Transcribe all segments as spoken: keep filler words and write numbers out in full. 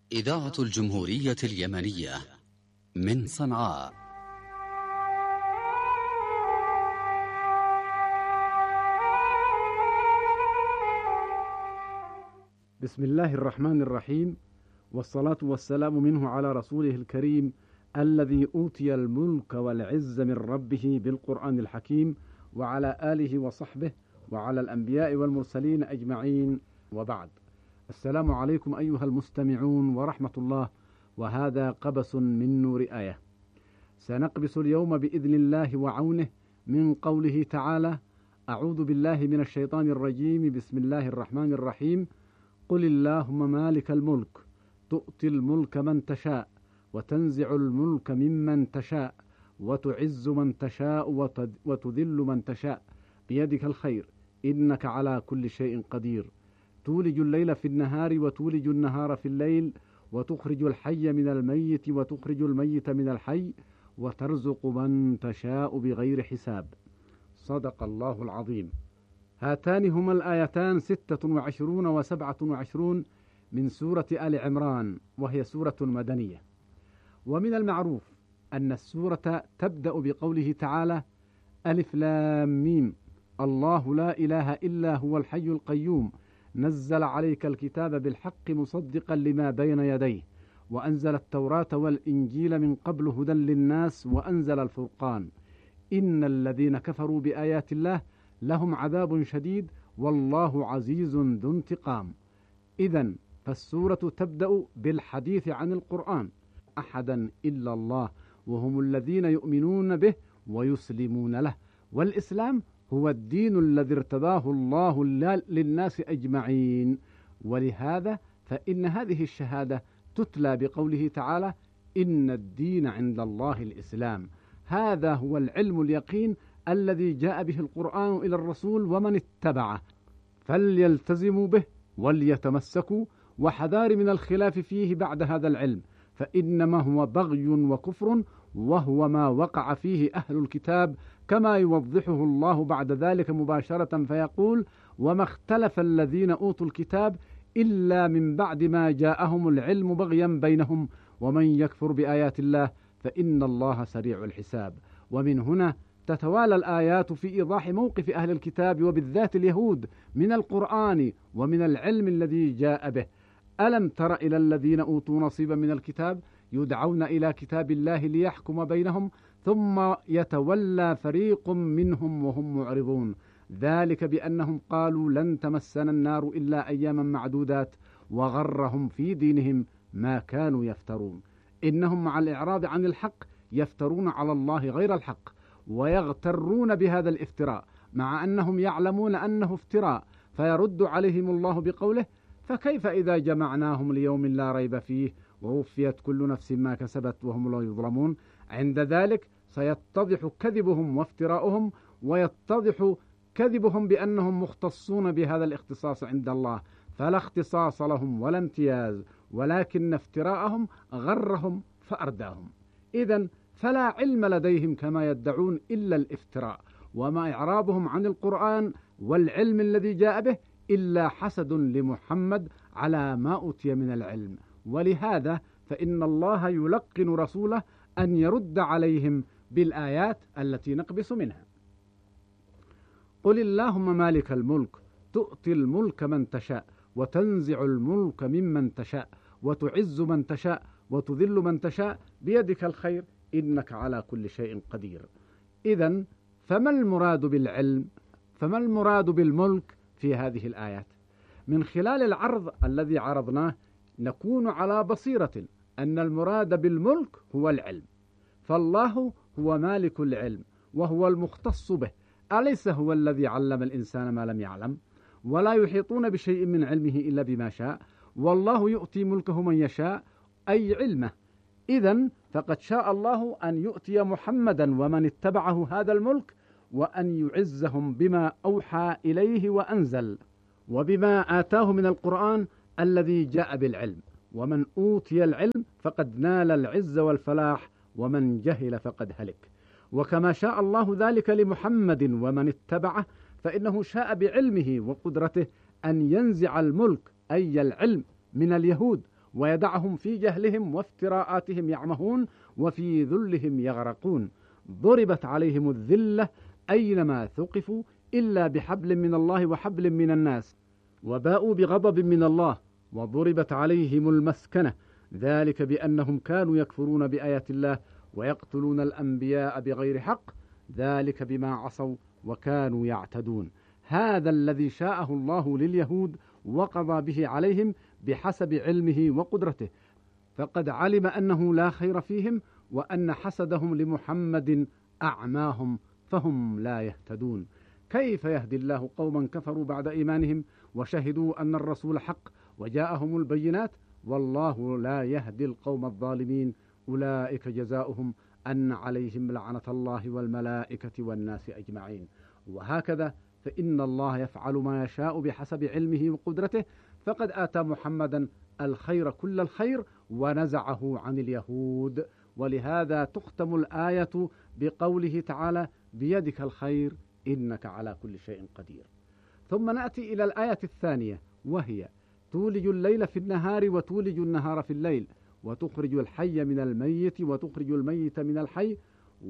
إذاعة الجمهورية اليمنية من صنعاء. بسم الله الرحمن الرحيم، والصلاة والسلام منه على رسوله الكريم الذي أوتي الملك والعز من ربه بالقرآن الحكيم، وعلى آله وصحبه وعلى الأنبياء والمرسلين أجمعين، وبعد. السلام عليكم أيها المستمعون ورحمة الله، وهذا قبس من نور آية. سنقبس اليوم بإذن الله وعونه من قوله تعالى: أعوذ بالله من الشيطان الرجيم، بسم الله الرحمن الرحيم. قل اللهم مالك الملك تؤتي الملك من تشاء وتنزع الملك ممن تشاء وتعز من تشاء وتذل من تشاء بيدك الخير إنك على كل شيء قدير. تولج الليل في النهار وتولج النهار في الليل وتخرج الحي من الميت وتخرج الميت من الحي وترزق من تشاء بغير حساب. صدق الله العظيم. هاتان هما الآيتان ستة وعشرون وسبعة وعشرون من سورة آل عمران، وهي سورة مدنية. ومن المعروف أن السورة تبدأ بقوله تعالى: ألف لام ميم، الله لا إله إلا هو الحي القيوم، نزل عليك الكتاب بالحق مصدقا لما بين يديه، وأنزل التوراة والإنجيل من قبل هدى للناس، وأنزل الفرقان، إن الذين كفروا بآيات الله لهم عذاب شديد والله عزيز ذو انتقام. إذن فالسورة تبدأ بالحديث عن القرآن، أحدا إلا الله، وهم الذين يؤمنون به ويسلمون له، والإسلام هو الدين الذي ارتضاه الله للناس أجمعين. ولهذا فإن هذه الشهادة تتلى بقوله تعالى: إن الدين عند الله الإسلام. هذا هو العلم اليقين الذي جاء به القرآن إلى الرسول ومن اتبعه، فليلتزموا به وليتمسكوا، وحذار من الخلاف فيه بعد هذا العلم، فإنما هو بغي وكفر، وهو ما وقع فيه أهل الكتاب، كما يوضحه الله بعد ذلك مباشرة فيقول: وما اختلف الذين أوتوا الكتاب إلا من بعد ما جاءهم العلم بغيا بينهم، ومن يكفر بآيات الله فإن الله سريع الحساب. ومن هنا تتوالى الآيات في إيضاح موقف أهل الكتاب وبالذات اليهود من القرآن ومن العلم الذي جاء به. ألم تر إلى الذين أوتوا نصيبا من الكتاب يدعون إلى كتاب الله ليحكم بينهم ثم يتولى فريق منهم وهم معرضون، ذلك بأنهم قالوا لن تمسنا النار إلا أياما معدودات وغرهم في دينهم ما كانوا يفترون. إنهم مع الإعراض عن الحق يفترون على الله غير الحق، ويغترون بهذا الافتراء مع أنهم يعلمون أنه افتراء، فيرد عليهم الله بقوله: فكيف إذا جمعناهم ليوم لا ريب فيه ووفيت كل نفس ما كسبت وهم لا يظلمون. عند ذلك سيتضح كذبهم وافتراؤهم، ويتضح كذبهم بأنهم مختصون بهذا الاختصاص عند الله، فلا اختصاص لهم ولا امتياز، ولكن افتراءهم غرهم فأرداهم. إذن فلا علم لديهم كما يدعون إلا الافتراء، وما إعرابهم عن القرآن والعلم الذي جاء به إلا حسد لمحمد على ما أوتي من العلم. ولهذا فإن الله يلقن رسوله أن يرد عليهم بالآيات التي نقبس منها. قل اللهم مالك الملك تؤتي الملك من تشاء وتنزع الملك ممن تشاء وتعز من تشاء وتذل من تشاء بيدك الخير إنك على كل شيء قدير. إذن فما المراد بالعلم؟ فما المراد بالملك في هذه الآيات؟ من خلال العرض الذي عرضناه نكون على بصيرة أن المراد بالملك هو العلم، فالله هو مالك العلم وهو المختص به، أليس هو الذي علم الإنسان ما لم يعلم؟ ولا يحيطون بشيء من علمه إلا بما شاء، والله يؤتي ملكه من يشاء أي علمه. إذن فقد شاء الله أن يؤتي محمدا ومن اتبعه هذا الملك، وأن يعزهم بما أوحى إليه وأنزل، وبما آتاه من القرآن الذي جاء بالعلم. ومن أوتي العلم فقد نال العز والفلاح، ومن جهل فقد هلك. وكما شاء الله ذلك لمحمد ومن اتبعه، فإنه شاء بعلمه وقدرته أن ينزع الملك أي العلم من اليهود ويدعهم في جهلهم وافتراءاتهم يعمهون وفي ذلهم يغرقون. ضربت عليهم الذلة أينما ثقفوا إلا بحبل من الله وحبل من الناس، وباءوا بغضب من الله، وضربت عليهم المسكنة، ذلك بأنهم كانوا يكفرون بآيات الله ويقتلون الأنبياء بغير حق، ذلك بما عصوا وكانوا يعتدون. هذا الذي شاءه الله لليهود وقضى به عليهم بحسب علمه وقدرته، فقد علم أنه لا خير فيهم، وأن حسدهم لمحمد أعماهم فهم لا يهتدون. كيف يهدي الله قوما كفروا بعد إيمانهم وشهدوا أن الرسول حق وجاءهم البينات، والله لا يهدي القوم الظالمين. أولئك جزاؤهم أن عليهم لعنة الله والملائكة والناس أجمعين. وهكذا فإن الله يفعل ما يشاء بحسب علمه وقدرته، فقد آتى محمدا الخير كل الخير ونزعه عن اليهود. ولهذا تختم الآية بقوله تعالى: بيدك الخير إنك على كل شيء قدير. ثم نأتي إلى الآية الثانية، وهي: تولج الليل في النهار وتولج النهار في الليل، وتخرج الحي من الميت وتخرج الميت من الحي،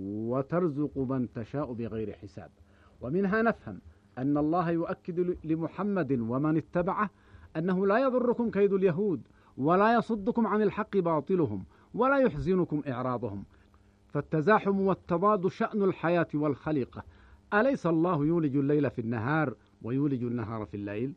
وترزق من تشاء بغير حساب. ومنها نفهم أن الله يؤكد لمحمد ومن اتبعه أنه لا يضركم كيد اليهود، ولا يصدكم عن الحق باطلهم، ولا يحزنكم إعراضهم، فالتزاحم والتضاد شأن الحياة والخليقة. أليس الله يولج الليل في النهار ويولج النهار في الليل؟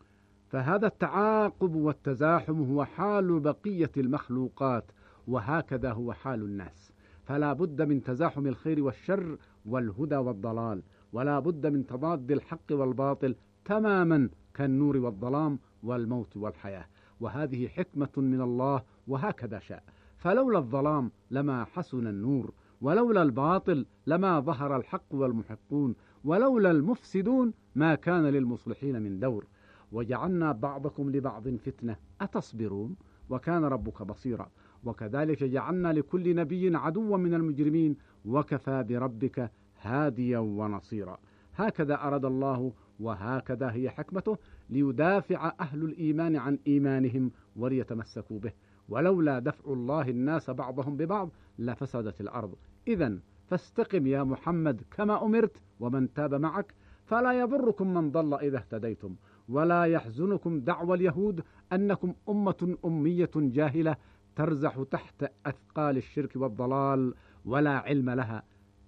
فهذا التعاقب والتزاحم هو حال بقية المخلوقات، وهكذا هو حال الناس. فلا بد من تزاحم الخير والشر والهدى والضلال، ولا بد من تضاد الحق والباطل تماما كالنور والظلام والموت والحياة. وهذه حكمة من الله، وهكذا شاء. فلولا الظلام لما حسن النور، ولولا الباطل لما ظهر الحق والمحقون، ولولا المفسدون ما كان للمصلحين من دور. وجعلنا بعضكم لبعض فتنة أتصبرون وكان ربك بصيرا. وكذلك جعلنا لكل نبي عدوا من المجرمين وكفى بربك هاديا ونصيرا. هكذا أراد الله، وهكذا هي حكمته، ليدافع أهل الإيمان عن إيمانهم وليتمسكوا به. ولولا دفع الله الناس بعضهم ببعض لفسدت الأرض. إذن فاستقم يا محمد كما أمرت ومن تاب معك، فلا يضركم من ضل إذا اهتديتم، ولا يحزنكم دعوى اليهود أنكم أمة أمية جاهلة ترزح تحت أثقال الشرك والضلال ولا علم لها.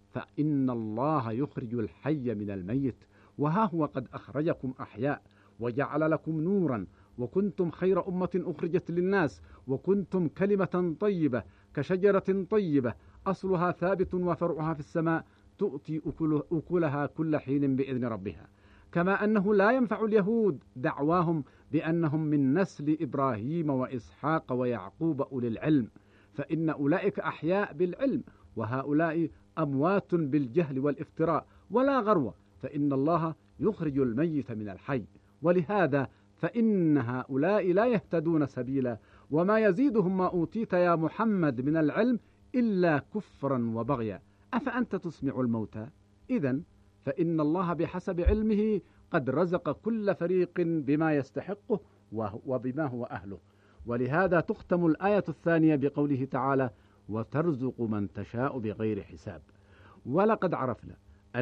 فإن الله يخرج الحي من الميت، وها هو قد أخرجكم أحياء وجعل لكم نورا، وكنتم خير أمة أخرجت للناس، وكنتم كلمة طيبة كشجرة طيبة أصلها ثابت وفرعها في السماء، تؤتي أكلها كل حين بإذن ربها. كما أنه لا ينفع اليهود دعواهم بأنهم من نسل إبراهيم وإسحاق ويعقوب أولي العلم، فإن أولئك أحياء بالعلم، وهؤلاء أموات بالجهل والافتراء ولا غروة، فإن الله يخرج الميت من الحي. ولهذا فإن هؤلاء لا يهتدون سبيلا، وما يزيدهم ما أوتيت يا محمد من العلم إلا كفرا وبغيا. أفأنت تسمع الموتى؟ إذن فإن الله بحسب علمه قد رزق كل فريق بما يستحقه وبما هو أهله. ولهذا تختم الآية الثانية بقوله تعالى: وترزق من تشاء بغير حساب. ولقد عرفنا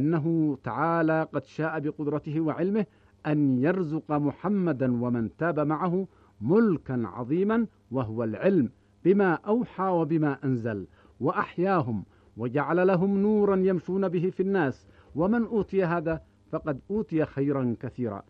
أنه تعالى قد شاء بقدرته وعلمه أن يرزق محمدا ومن تاب معه ملكا عظيما، وهو العلم بما أوحى وبما أنزل، وأحياهم وجعل لهم نورا يمشون به في الناس. ومن أوتي هذا فقد أوتي خيرا كثيرا.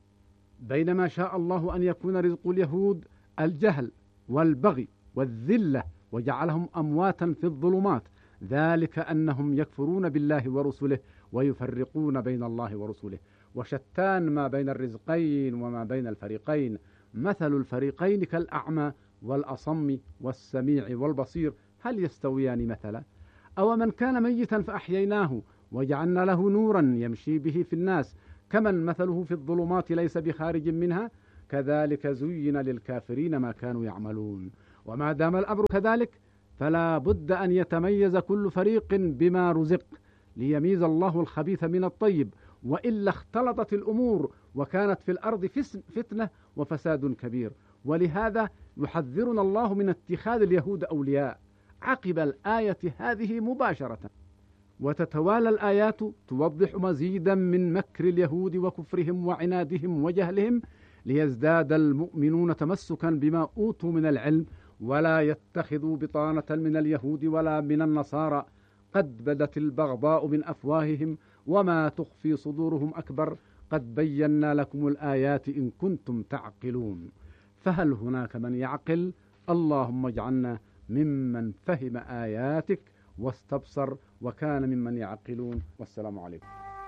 بينما شاء الله أن يكون رزق اليهود الجهل والبغي والذلة، وجعلهم أمواتا في الظلمات، ذلك أنهم يكفرون بالله ورسله ويفرقون بين الله ورسله. وشتان ما بين الرزقين وما بين الفريقين. مثل الفريقين كالأعمى والأصم والسميع والبصير، هل يستويان مثلا؟ أو من كان ميتا فأحييناه وجعلنا له نورا يمشي به في الناس كمن مثله في الظلمات ليس بخارج منها، كذلك زين للكافرين ما كانوا يعملون. وما دام الأمر كذلك فلا بد أن يتميز كل فريق بما رزق، ليميز الله الخبيث من الطيب، وإلا اختلطت الأمور وكانت في الأرض فتنة وفساد كبير. ولهذا يحذرنا الله من اتخاذ اليهود أولياء عقب الآية هذه مباشرة. وتتوالى الآيات توضح مزيدا من مكر اليهود وكفرهم وعنادهم وجهلهم، ليزداد المؤمنون تمسكا بما أوتوا من العلم، ولا يتخذوا بطانة من اليهود ولا من النصارى. قد بدت البغضاء من أفواههم وما تخفي صدورهم أكبر. قد بينا لكم الآيات إن كنتم تعقلون. فهل هناك من يعقل؟ اللهم اجعلنا ممن فهم آياتك واستبصر وكان ممن يعقلون. والسلام عليكم.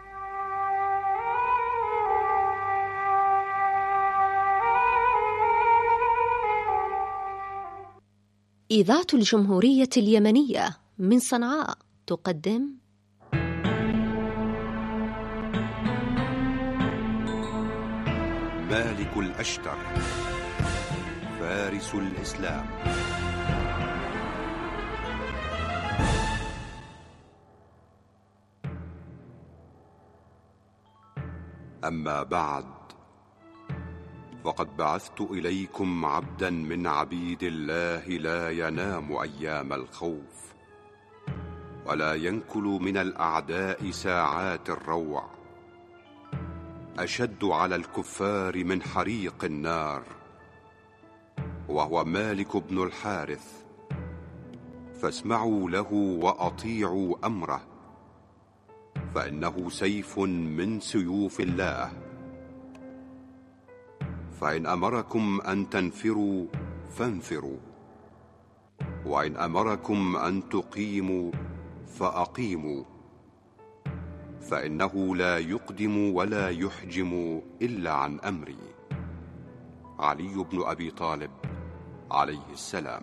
إذاعة الجمهورية اليمنية من صنعاء تقدم مالك الأشتر فارس الإسلام. أما بعد، فقد بعثت إليكم عبدا من عبيد الله لا ينام أيام الخوف، ولا ينكل من الأعداء ساعات الروع، أشد على الكفار من حريق النار، وهو مالك بن الحارث. فاسمعوا له وأطيعوا أمره، فإنه سيف من سيوف الله. فإن أمركم أن تنفروا فانفروا، وإن أمركم أن تقيموا فأقيموا، فإنه لا يقدم ولا يحجم إلا عن أمري. علي بن أبي طالب عليه السلام.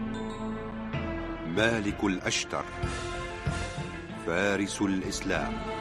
مالك الأشتر فارس الإسلام.